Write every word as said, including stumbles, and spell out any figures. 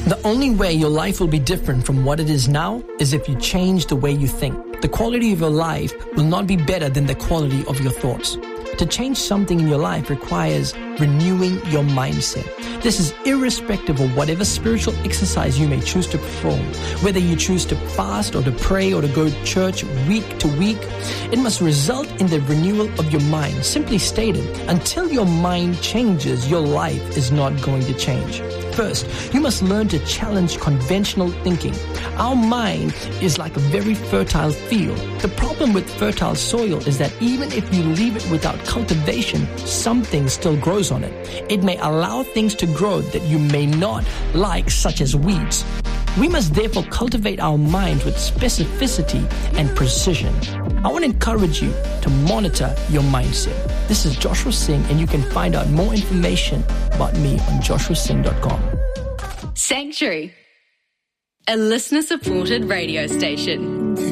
The only way your life will be different from what it is now is if you change the way you think. The quality of your life will not be better than the quality of your thoughts. To change something in your life requires renewing your mindset. This is irrespective of whatever spiritual exercise you may choose to perform. Whether you choose to fast or to pray or to go to church week to week, it must result in the renewal of your mind. Simply stated, until your mind changes, your life is not going to change. First, you must learn to challenge conventional thinking. Our mind is like a very fertile field. The problem with fertile soil is that even if you leave it without cultivation, something still grows on it. It may allow things to grow that you may not like, such as weeds. We must therefore cultivate our minds with specificity and precision. I want to encourage you to monitor your mindset. This is Joshua Singh, and you can find out more information about me on joshua singh dot com. Sanctuary, a listener-supported radio station.